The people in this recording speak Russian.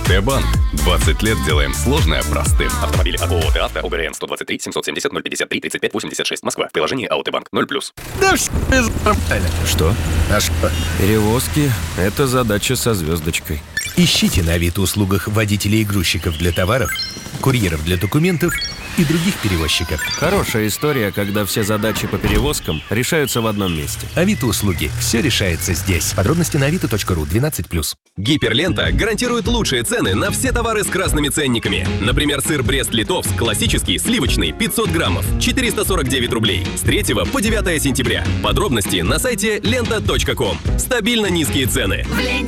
Т-банк. 20 лет делаем сложное простым. Автомобили от ООО «ТАВТО», УГРН 123 770 053 35 86, Москва. Приложение АО «Т-банк» 0+. Да все нормально. Что? А что? Перевозки – это задача со звездочкой. Ищите на Авито-услугах водителей и грузчиков для товаров, курьеров для документов и других перевозчиков. Хорошая история, когда все задачи по перевозкам решаются в одном месте. Авито-услуги. Все решается здесь. Подробности на avito.ru 12+. Гиперлента гарантирует лучшие цены на все товары с красными ценниками. Например, сыр Брест-Литовск классический, сливочный, 500 граммов, 449 рублей. С 3 по 9 сентября. Подробности на сайте лента.ком. Стабильно низкие цены.